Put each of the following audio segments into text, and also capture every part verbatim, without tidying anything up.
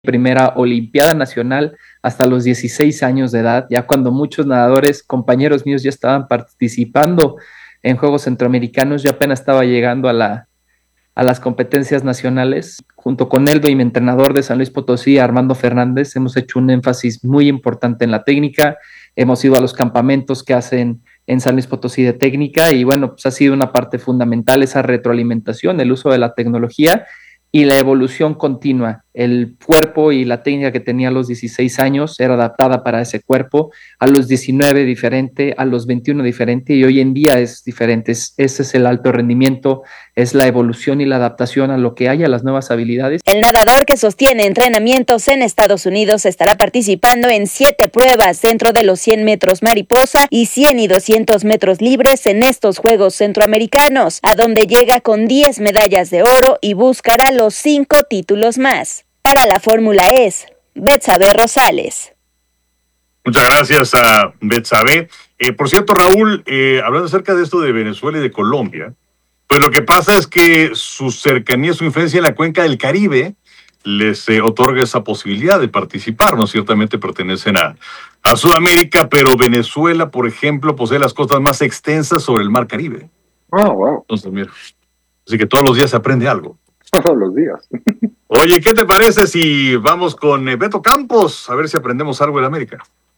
primera Olimpiada Nacional hasta los dieciséis años de edad, ya cuando muchos nadadores, compañeros míos, ya estaban participando en Juegos Centroamericanos. Yo apenas estaba llegando a, la, a las competencias nacionales. Junto con Eldo y mi entrenador de San Luis Potosí, Armando Fernández, hemos hecho un énfasis muy importante en la técnica. Hemos ido a los campamentos que hacen en San Luis Potosí de técnica y bueno, pues ha sido una parte fundamental esa retroalimentación, el uso de la tecnología y la evolución continua. El cuerpo y la técnica que tenía a los dieciséis años era adaptada para ese cuerpo, a los diecinueve diferente, a los veintiuno diferente, y hoy en día es diferente. Es, ese es el alto rendimiento, es la evolución y la adaptación a lo que hay, a las nuevas habilidades. El nadador, que sostiene entrenamientos en Estados Unidos, estará participando en siete pruebas dentro de los cien metros mariposa y cien y doscientos metros libres en estos Juegos Centroamericanos, a donde llega con diez medallas de oro y buscará los cinco títulos más. Para la Fórmula E S, Betsabe Rosales. Muchas gracias a Betsabe. Eh, por cierto, Raúl, eh, hablando acerca de esto de Venezuela y de Colombia, pues lo que pasa es que su cercanía, su influencia en la cuenca del Caribe les eh, otorga esa posibilidad de participar, ¿no? Ciertamente pertenecen a, a Sudamérica, pero Venezuela, por ejemplo, posee las costas más extensas sobre el Mar Caribe. Oh, wow. Entonces, mira, así que todos los días se aprende algo. Todos los días. Oye, ¿qué te parece si vamos con eh, Beto Campos? A ver si aprendemos algo en América.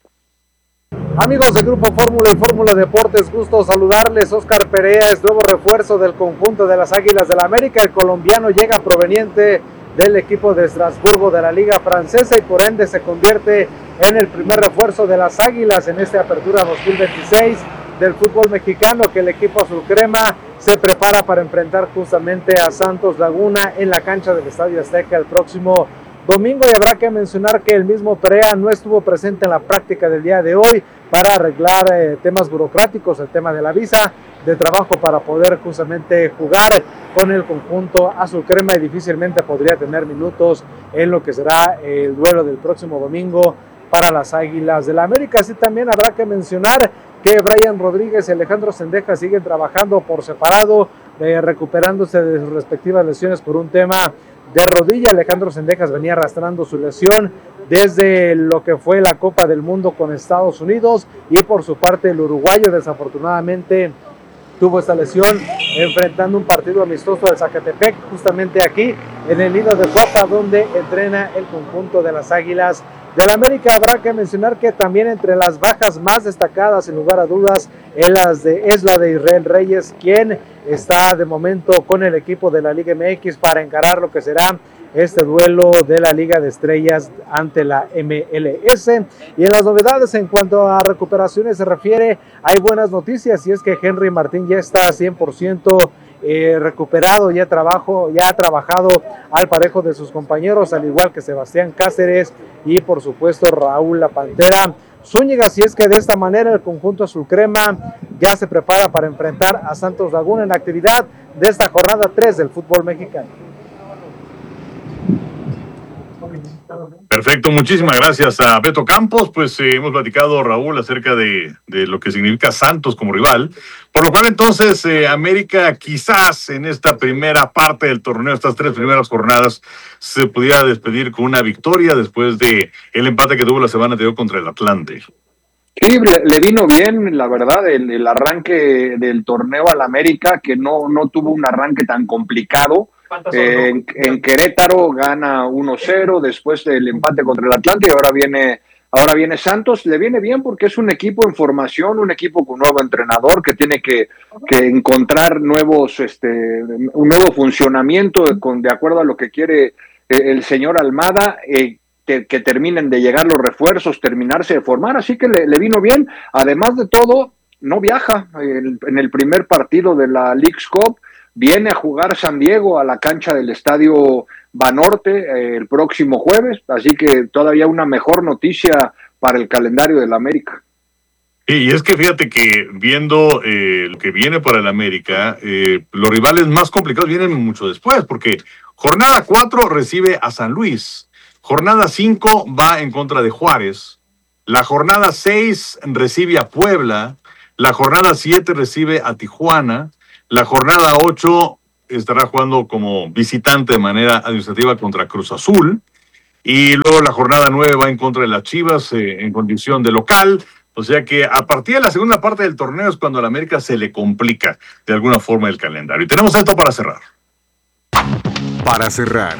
Amigos del Grupo Fórmula y Fórmula Deportes, gusto saludarles. Óscar Perea es nuevo refuerzo del conjunto de las Águilas del la América. El colombiano llega proveniente del equipo de Estrasburgo de la Liga Francesa y por ende se convierte en el primer refuerzo de las Águilas en esta apertura dos mil veintiséis del fútbol mexicano, que el equipo azul crema se prepara para enfrentar justamente a Santos Laguna en la cancha del Estadio Azteca el próximo domingo. Y habrá que mencionar que el mismo Perea no estuvo presente en la práctica del día de hoy para arreglar eh, temas burocráticos, el tema de la visa de trabajo para poder justamente jugar con el conjunto azul crema y difícilmente podría tener minutos en lo que será el duelo del próximo domingo para las Águilas del la América. Así también habrá que mencionar que Brian Rodríguez y Alejandro Sendejas siguen trabajando por separado, eh, recuperándose de sus respectivas lesiones por un tema de rodilla. Alejandro Sendejas venía arrastrando su lesión desde lo que fue la Copa del Mundo con Estados Unidos y por su parte el uruguayo desafortunadamente tuvo esta lesión enfrentando un partido amistoso del Zacatepec, justamente aquí en el Nido de Copa donde entrena el conjunto de las Águilas del la América. Habrá que mencionar que también entre las bajas más destacadas, sin lugar a dudas, es, las de, es la de Israel Reyes, quien está de momento con el equipo de la Liga M X para encarar lo que será este duelo de la Liga de Estrellas ante la M L S. Y en las novedades en cuanto a recuperaciones se refiere, hay buenas noticias y es que Henry Martín ya está cien por ciento Eh, recuperado, ya, trabajo, ya ha trabajado al parejo de sus compañeros, al igual que Sebastián Cáceres y por supuesto Raúl La Pantera Zúñiga. Si es que de esta manera el conjunto azul crema ya se prepara para enfrentar a Santos Laguna en la actividad de esta jornada tres del fútbol mexicano. Perfecto, muchísimas gracias a Beto Campos. Pues eh, hemos platicado, Raúl, acerca de, de lo que significa Santos como rival, por lo cual entonces eh, América quizás en esta primera parte del torneo, estas tres primeras jornadas, se pudiera despedir con una victoria después de el empate que tuvo la semana anterior contra el Atlante. Sí, le, le vino bien, la verdad, el, el arranque del torneo al América, que no, no tuvo un arranque tan complicado. Eh, en, en Querétaro gana uno cero después del empate contra el Atlante y ahora viene, ahora viene Santos. Le viene bien porque es un equipo en formación, un equipo con nuevo entrenador que tiene que, que encontrar nuevos, este, un nuevo funcionamiento con, de acuerdo a lo que quiere eh, el señor Almada, eh, que, que terminen de llegar los refuerzos, terminarse de formar, así que le, le vino bien. Además de todo, no viaja en, en el primer partido de la Leagues Cup. Viene a jugar San Diego a la cancha del Estadio Banorte eh, el próximo jueves, así que todavía una mejor noticia para el calendario del América. Y es que fíjate que viendo eh, lo que viene para el América, eh, los rivales más complicados vienen mucho después, porque jornada cuatro recibe a San Luis, jornada cinco va en contra de Juárez, la jornada seis recibe a Puebla, la jornada siete recibe a Tijuana, la jornada ocho estará jugando como visitante de manera administrativa contra Cruz Azul. y luego la jornada nueve va en contra de las Chivas eh, en condición de local. O sea que a partir de la segunda parte del torneo es cuando a la América se le complica de alguna forma el calendario. Y tenemos esto para cerrar. Para cerrar.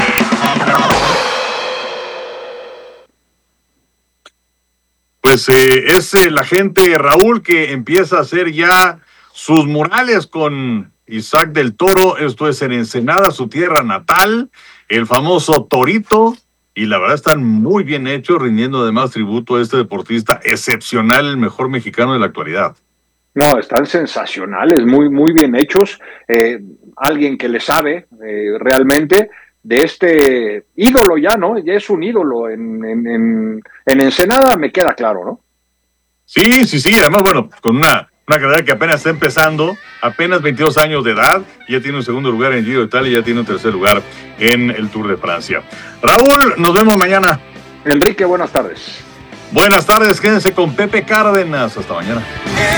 Pues eh, es eh, la gente, Raúl, que empieza a hacer ya sus murales con Isaac del Toro. Esto es en Ensenada, su tierra natal, el famoso Torito. Y la verdad están muy bien hechos, rindiendo además tributo a este deportista excepcional, el mejor mexicano de la actualidad. No, están sensacionales, muy, muy bien hechos. Eh, alguien que le sabe eh, realmente de este ídolo ya, ¿no? Ya es un ídolo en, en, en, en Ensenada, me queda claro, ¿no? Sí, sí, sí, además, bueno, con una, una carrera que apenas está empezando, apenas veintidós años de edad, ya tiene un segundo lugar en Giro de Italia y ya tiene un tercer lugar en el Tour de Francia. Raúl, nos vemos mañana. Enrique, buenas tardes. Buenas tardes, quédense con Pepe Cárdenas, hasta mañana.